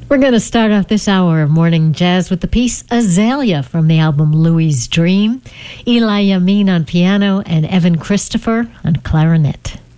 We're going to start off this hour of Morning Jazz with the piece Azalea from the album Louie's Dream. Eli Yamin on piano and Evan Christopher on clarinet.